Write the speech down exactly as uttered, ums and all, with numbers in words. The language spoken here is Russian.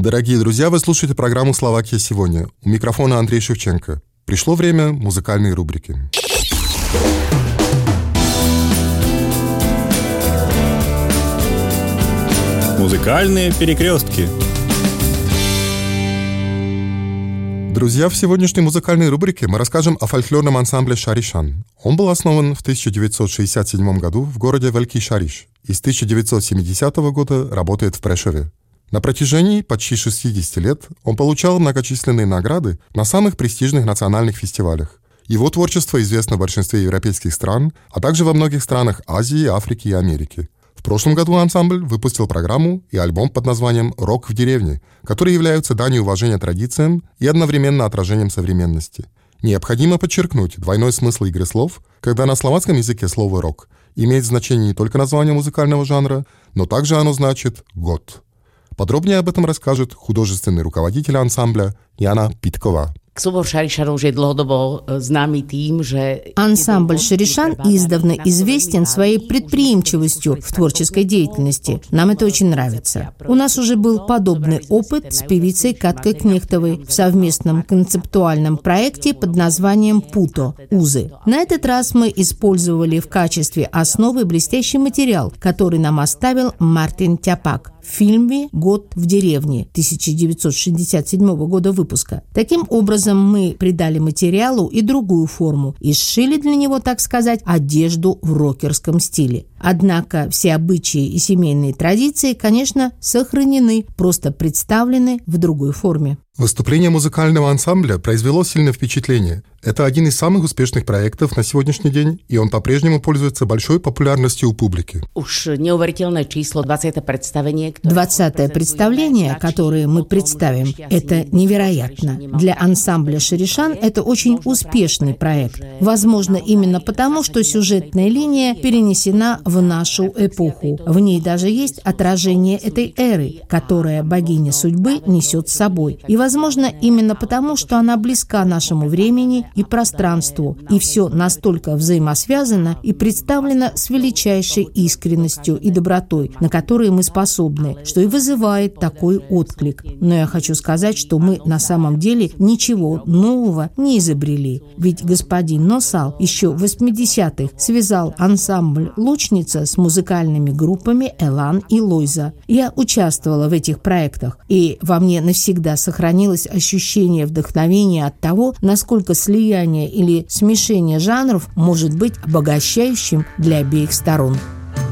Дорогие друзья, вы слушаете программу «Словакия сегодня». У микрофона Андрей Шевченко. Пришло время музыкальной рубрики. Музыкальные перекрестки. Друзья, в сегодняшней музыкальной рубрике мы расскажем о фольклорном ансамбле «Шаришан». Он был основан в тысяча девятьсот шестьдесят седьмом году в городе Великий Шариш и с тысяча девятьсот семидесятого года работает в Прешове. На протяжении почти шестидесяти лет он получал многочисленные награды на самых престижных национальных фестивалях. Его творчество известно в большинстве европейских стран, а также во многих странах Азии, Африки и Америки. В прошлом году ансамбль выпустил программу и альбом под названием «Рок в деревне», которые являются данью уважения традициям и одновременно отражением современности. Необходимо подчеркнуть двойной смысл игры слов, когда на словацком языке слово «рок» имеет значение не только название музыкального жанра, но также оно значит «год». Подробнее об этом расскажет художественный руководитель ансамбля Jana Pitkova. Súbor Šarišanov už je dlhodobo známy tým, že... Ансамбль «Шаришан» издавна известен своей предприимчивостью в творческой деятельности. Нам это очень нравится. У нас уже был подобный опыт с певицей Каткой Кнехтовой в совместном концептуальном проекте под названием «Путо» – «Узы». На этот раз мы использовали в качестве основы блестящий материал, который нам оставил Мартин Тяпак в фильме «Год в деревне» тысяча девятьсот шестьдесят седьмого года выпуска. Таким образом, мы придали материалу и другую форму и сшили для него, так сказать, одежду в рокерском стиле. Однако все обычаи и семейные традиции, конечно, сохранены, просто представлены в другой форме. Выступление музыкального ансамбля произвело сильное впечатление. Это один из самых успешных проектов на сегодняшний день, и он по-прежнему пользуется большой популярностью у публики. Уж неуверительное число, двадцатое представление. двадцатое представление, которое мы представим, это невероятно. Для ансамбля «Шаришан» это очень успешный проект. Возможно, именно потому, что сюжетная линия перенесена в нашу эпоху. В ней даже есть отражение этой эры, которая богиня судьбы несет с собой. И, возможно, именно потому, что она близка нашему времени и пространству, и все настолько взаимосвязано и представлено с величайшей искренностью и добротой, на которые мы способны, что и вызывает такой отклик. Но я хочу сказать, что мы на самом деле ничего нового не изобрели. Ведь господин Носал еще в восьмидесятых связал ансамбль «Лучница» с музыкальными группами «Элан» и «Лойза». Я участвовала в этих проектах, и во мне навсегда сохранилось ощущение вдохновения от того, насколько слияние или смешение жанров может быть обогащающим для обеих сторон.